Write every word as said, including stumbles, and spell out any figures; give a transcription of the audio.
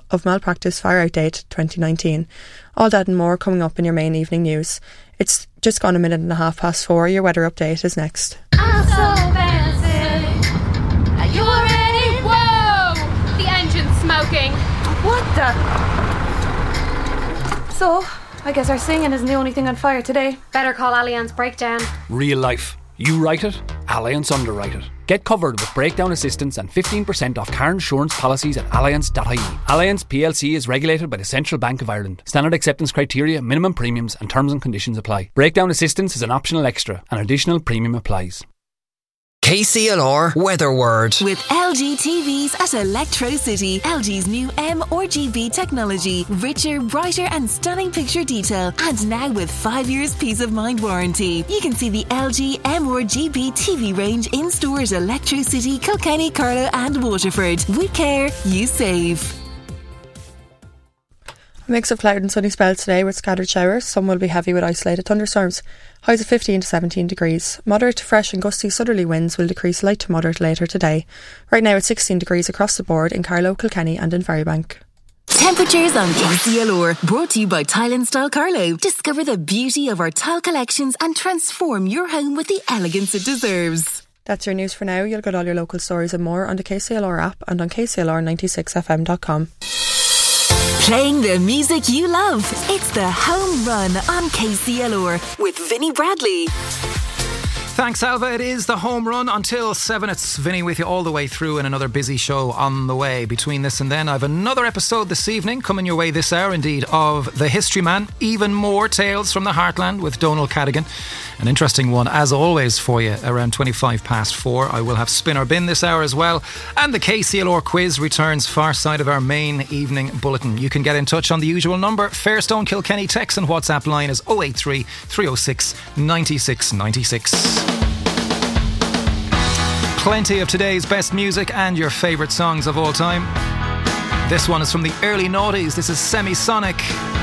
of Malpractice Fire Out Date twenty nineteen. All that and more coming up in your main evening news. It's just gone a minute and a half past four. Your weather update is next. I'm so fancy. Are you ready? Whoa! The engine's smoking. What the? So, I guess our singing isn't the only thing on fire today. Better call Allianz Breakdown. Real life. You write it, Allianz underwrite it. Get covered with breakdown assistance and fifteen percent off car insurance policies at allianz dot I E. Allianz P L C is regulated by the Central Bank of Ireland. Standard acceptance criteria, minimum premiums and terms and conditions apply. Breakdown assistance is an optional extra. An additional premium applies. K C L R Weather Word. With L G T Vs at Electro City, L G's new M R G B technology, richer, brighter and stunning picture detail, and now with five years peace of mind warranty. You can see the L G M R G B T V range in stores Electro City, Kilkenny, Carlow and Waterford. We care, you save. A mix of cloud and sunny spells today with scattered showers. Some will be heavy with isolated thunderstorms. Highs of fifteen to seventeen degrees. Moderate to fresh and gusty southerly winds will decrease light to moderate later today. Right now it's sixteen degrees across the board in Carlow, Kilkenny and in Ferrybank. Temperatures on K C L R, brought to you by Tile and Style Carlow. Discover the beauty of our tile collections and transform your home with the elegance it deserves. That's your news for now. You'll get all your local stories and more on the K C L R app and on k c l r ninety-six f m dot com. Playing the music you love. It's the Home Run on K C L R with Vinnie Bradley. Thanks, Alva. It is the home run until seven. It's Vinny with you all the way through and another busy show on the way. Between this and then, I've another episode this evening coming your way this hour, indeed, of The History Man. Even more tales from the heartland with Donal Cadigan. An interesting one, as always, for you around twenty-five past four. I will have Spin or Bin this hour as well. And the K C L R quiz returns far side of our main evening bulletin. You can get in touch on the usual number. Fairstone Kilkenny text and WhatsApp line is oh eight three, three oh six, nine six nine six. Plenty of today's best music and your favourite songs of all time. This one is from the early noughties. This is Semisonic.